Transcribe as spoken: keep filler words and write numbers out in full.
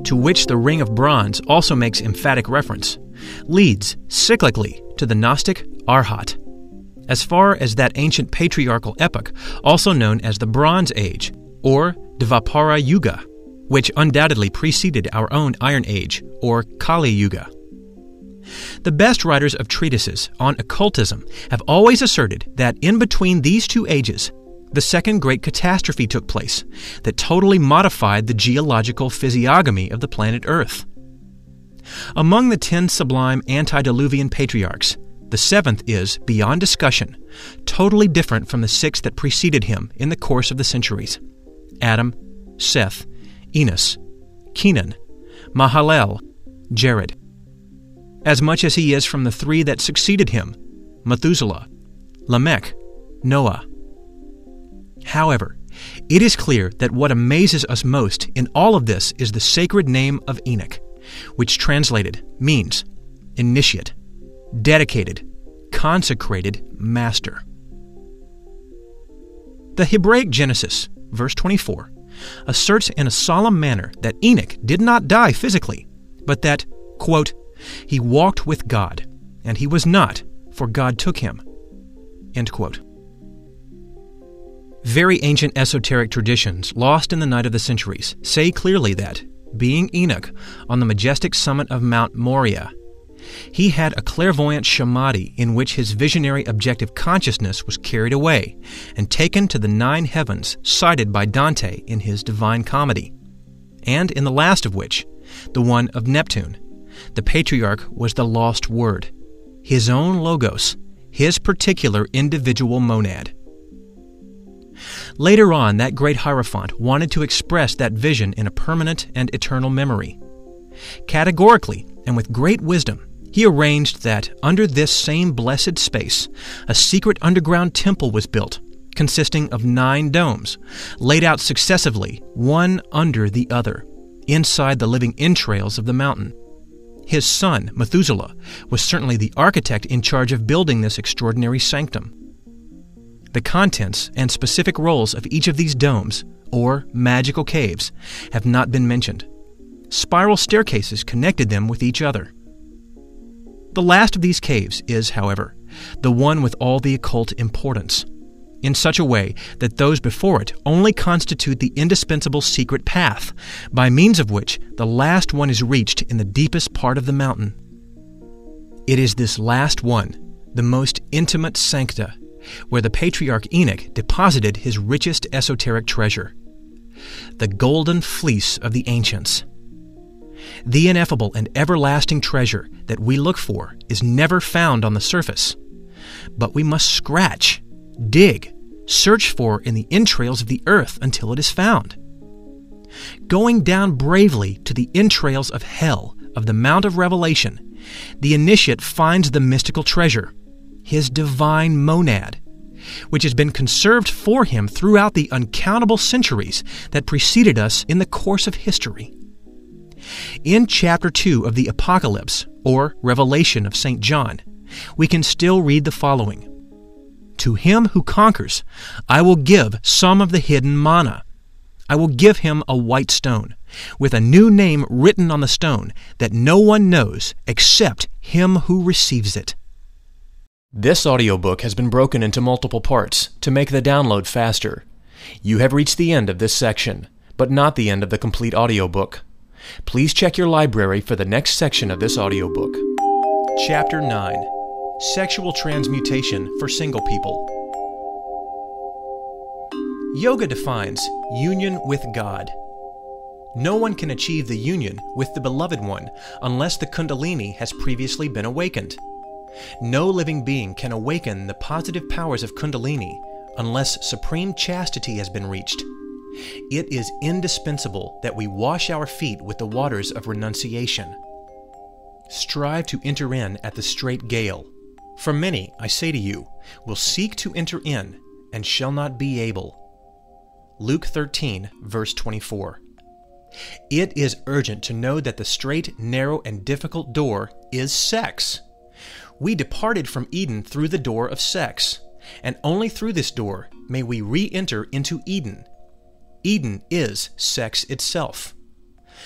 to which the Ring of Bronze also makes emphatic reference, leads cyclically to the Gnostic Arhat, as far as that ancient patriarchal epoch, also known as the Bronze Age, or Dvapara Yuga, which undoubtedly preceded our own Iron Age, or Kali Yuga. The best writers of treatises on occultism have always asserted that in between these two ages, the second great catastrophe took place that totally modified the geological physiognomy of the planet Earth. Among the ten sublime antediluvian patriarchs, the seventh is, beyond discussion, totally different from the six that preceded him in the course of the centuries: Adam, Seth, Enos, Kenan, Mahalalel, Jared, as much as he is from the three that succeeded him, Methuselah, Lamech, Noah. However, it is clear that what amazes us most in all of this is the sacred name of Enoch, which translated means initiate, dedicated, consecrated master. The Hebraic Genesis, verse twenty-four, asserts in a solemn manner that Enoch did not die physically, but that, quote, he walked with God, and he was not, for God took him, end quote. Very ancient esoteric traditions, lost in the night of the centuries, say clearly that, being Enoch on the majestic summit of Mount Moriah, he had a clairvoyant samadhi in which his visionary objective consciousness was carried away and taken to the nine heavens cited by Dante in his Divine Comedy, and in the last of which, the one of Neptune, the patriarch was the lost word, his own logos, his particular individual monad. Later on, that great Hierophant wanted to express that vision in a permanent and eternal memory. Categorically, and with great wisdom, he arranged that under this same blessed space, a secret underground temple was built, consisting of nine domes, laid out successively, one under the other, inside the living entrails of the mountain. His son, Methuselah, was certainly the architect in charge of building this extraordinary sanctum. The contents and specific roles of each of these domes, or magical caves, have not been mentioned. Spiral staircases connected them with each other. The last of these caves is, however, the one with all the occult importance, in such a way that those before it only constitute the indispensable secret path, by means of which the last one is reached in the deepest part of the mountain. It is this last one, the most intimate sancta, where the patriarch Enoch deposited his richest esoteric treasure, the golden fleece of the ancients. The ineffable and everlasting treasure that we look for is never found on the surface, but we must scratch, dig, search for in the entrails of the earth until it is found. Going down bravely to the entrails of hell of the Mount of Revelation, the initiate finds the mystical treasure, his divine monad, which has been conserved for him throughout the uncountable centuries that preceded us in the course of history. In chapter two of the Apocalypse, or Revelation of Saint John, we can still read the following: To him who conquers, I will give some of the hidden manna. I will give him a white stone, with a new name written on the stone that no one knows except him who receives it. This audiobook has been broken into multiple parts to make the download faster. You have reached the end of this section, but not the end of the complete audiobook. Please check your library for the next section of this audiobook. Chapter nine. Sexual Transmutation for Single People. Yoga defines union with God. No one can achieve the union with the Beloved One unless the Kundalini has previously been awakened. No living being can awaken the positive powers of Kundalini unless supreme chastity has been reached. It is indispensable that we wash our feet with the waters of renunciation. Strive to enter in at the straight gale. For many, I say to you, will seek to enter in and shall not be able. Luke thirteen, verse twenty-four. It is urgent to know that the straight, narrow, and difficult door is sex. We departed from Eden through the door of sex, and only through this door may we re-enter into Eden. Eden is sex itself.